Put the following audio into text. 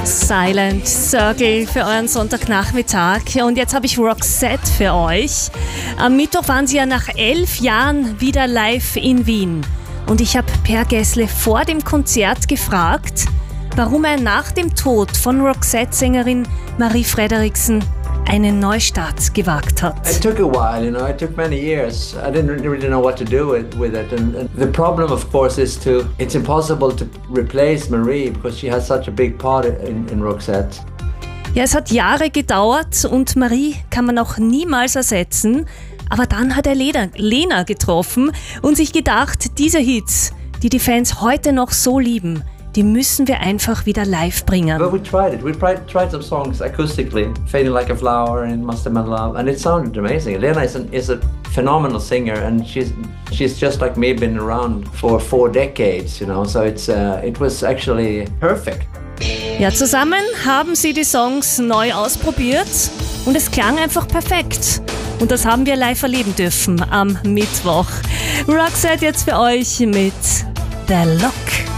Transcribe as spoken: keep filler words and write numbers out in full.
Silent Circle für euren Sonntagnachmittag. Und jetzt habe ich Roxette für euch. Am Mittwoch waren sie ja nach elf Jahren wieder live in Wien. Und ich habe Per Gessle vor dem Konzert gefragt, warum er nach dem Tod von Roxette-Sängerin Marie Frederiksen einen Neustart gewagt hat. It took a while, you know, it took many years. I didn't really know what to do with, with it. And, and the problem, of course, is to, it's impossible to replace Marie because she has such a big part in, in Roxette. Ja, es hat Jahre gedauert und Marie kann man auch niemals ersetzen. Aber dann hat er Lena, Lena getroffen und sich gedacht, diese Hits, die die Fans heute noch so lieben, die müssen wir einfach wieder live bringen. But we tried it. We tried, tried some songs acoustically, Fading Like a Flower and Must Have Been Love, and it sounded amazing. Lena is, an, is a phenomenal singer, and she's she's just like me, been around for four decades, you know. So it's uh, it was actually perfect. Ja, zusammen haben sie die Songs neu ausprobiert und es klang einfach perfekt. Und das haben wir live erleben dürfen am Mittwoch. Roxette jetzt für euch mit The Look.